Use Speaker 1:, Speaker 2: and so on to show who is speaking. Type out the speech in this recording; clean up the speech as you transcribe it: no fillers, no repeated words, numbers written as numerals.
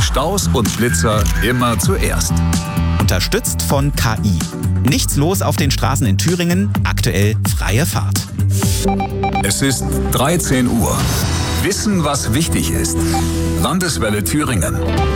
Speaker 1: Staus und Blitzer immer zuerst.
Speaker 2: Unterstützt von KI. Nichts los auf den Straßen in Thüringen, aktuell freie Fahrt.
Speaker 1: Es ist 13 Uhr. Wissen, was wichtig ist. Landeswelle Thüringen.